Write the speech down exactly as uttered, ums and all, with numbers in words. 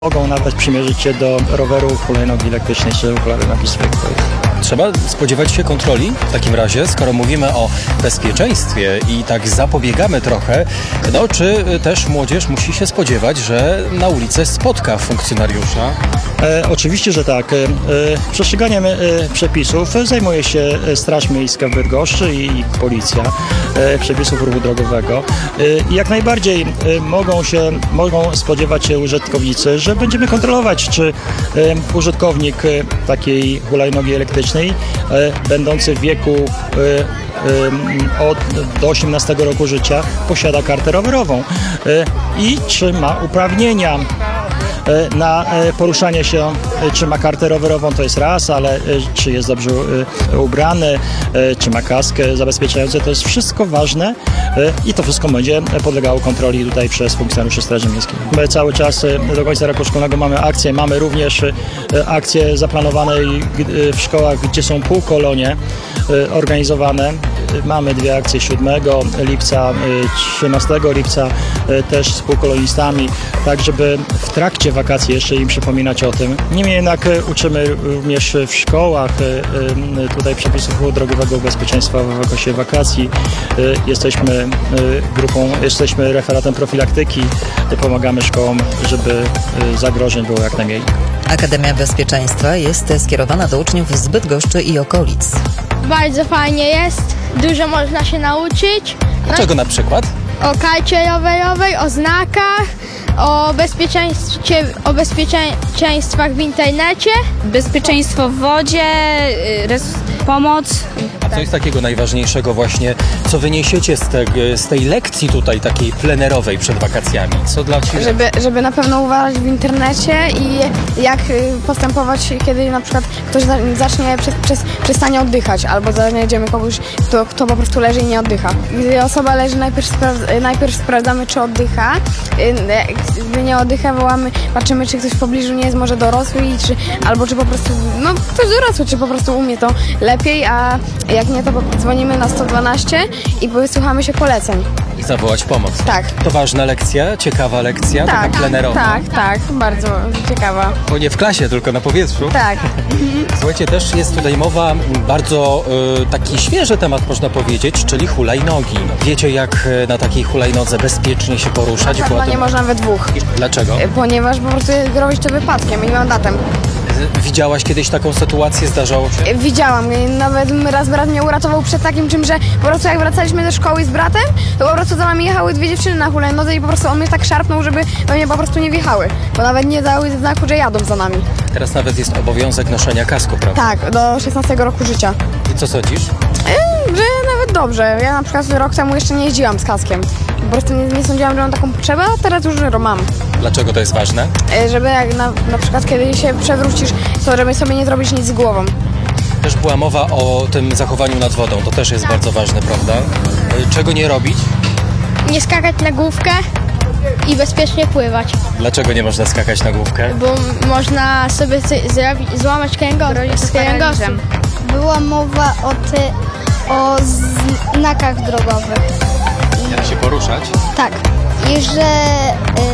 Mogą nawet przymierzyć się do roweru, hulajnogi elektrycznej czy hulajnogi zwykłej. Trzeba spodziewać się kontroli w takim razie, skoro mówimy o bezpieczeństwie i tak zapobiegamy trochę, no czy też młodzież musi się spodziewać, że na ulicy spotka funkcjonariusza? E, oczywiście, że tak. E, przestrzeganiem e, przepisów zajmuje się Straż Miejska w Bydgoszczy i, i policja e, przepisów ruchu drogowego. E, jak najbardziej e, mogą się, mogą spodziewać się użytkownicy, że będziemy kontrolować, czy e, użytkownik e, takiej hulajnogi elektrycznej e, będący w wieku e, od do osiemnastego roku życia posiada kartę rowerową i czy ma uprawnienia na poruszanie się, czy ma kartę rowerową, to jest raz, ale czy jest dobrze ubrany, czy ma kaskę zabezpieczającą, to jest wszystko ważne i to wszystko będzie podlegało kontroli tutaj przez funkcjonariuszy Straży Miejskiej. My cały czas do końca roku szkolnego mamy akcje, mamy również akcje zaplanowane w szkołach, gdzie są półkolonie organizowane. Mamy dwie akcje siódmego lipca, trzynastego lipca też z półkolonistami, tak żeby w trakcie wakacji jeszcze im przypominać o tym. Niemniej jednak uczymy również w szkołach tutaj przepisów ruchu drogowego, bezpieczeństwa w okresie wakacji. Jesteśmy grupą, jesteśmy referatem profilaktyki, pomagamy szkołom, żeby zagrożeń było jak najmniej. Akademia Bezpieczeństwa jest skierowana do uczniów z Bydgoszczy i okolic. Bardzo fajnie jest, dużo można się nauczyć. Czego na przykład? O karcie rowerowej, o znakach, o bezpieczeństwie, o bezpieczeństwach w internecie. Bezpieczeństwo w wodzie, res- pomoc. A co jest takiego najważniejszego właśnie, co wyniesiecie z, te, z tej lekcji tutaj takiej plenerowej przed wakacjami? Co dla Ciebie? Żeby, żeby na pewno uważać w internecie i jak postępować, kiedy na przykład ktoś zacznie, przez, przez, przestanie oddychać, albo znajdziemy kogoś, kto, kto po prostu leży i nie oddycha. Gdy osoba leży, najpierw, spra- najpierw sprawdzamy, czy oddycha. Gdy nie oddycha, wołamy, patrzymy, czy ktoś w pobliżu nie jest może dorosły, i czy, albo czy po prostu, no ktoś dorosły, czy po prostu umie to lepiej, a jak nie, to dzwonimy na sto dwanaście i wysłuchamy się poleceń. I zawołać pomoc. Tak. To ważna lekcja, ciekawa lekcja, taka Tak, plenerowa. tak, tak, bardzo ciekawa. Bo nie w klasie, tylko na powietrzu. Tak. Słuchajcie, też jest tutaj mowa, bardzo y, taki świeży temat można powiedzieć, czyli hulajnogi. Wiecie, jak na takiej hulajnodze bezpiecznie się poruszać? Na pewno nie można we dwóch, Dlaczego? ponieważ po prostu robisz to wypadkiem i mandatem. Widziałaś kiedyś taką sytuację? Zdarzało się? Widziałam, nawet raz brat mnie uratował przed takim czym, że po prostu jak wracaliśmy do szkoły z bratem, to po prostu za nami jechały dwie dziewczyny na hulajnodze i po prostu on mnie tak szarpnął, żeby we mnie po prostu nie wjechały, bo nawet nie dały znaku, że jadą za nami. Teraz nawet jest obowiązek noszenia kasku, prawda? Tak, do szesnastego roku życia. I co sądzisz? Yy, że nawet dobrze. Ja na przykład rok temu jeszcze nie jeździłam z kaskiem. Po prostu nie, nie sądziłam, że mam taką potrzebę, a teraz już mam. Dlaczego to jest ważne? Yy, żeby jak na, na przykład kiedy się przewrócisz, to żeby sobie nie zrobić nic z głową. Też była mowa o tym zachowaniu nad wodą. To też jest bardzo ważne, prawda? Czego nie robić? Nie skakać na główkę i bezpiecznie pływać, Dlaczego nie można skakać na główkę? bo można sobie z- zrobić, złamać kręgosłup. Była mowa o, ty, o znakach drogowych. Jak się poruszać? Tak. I że y,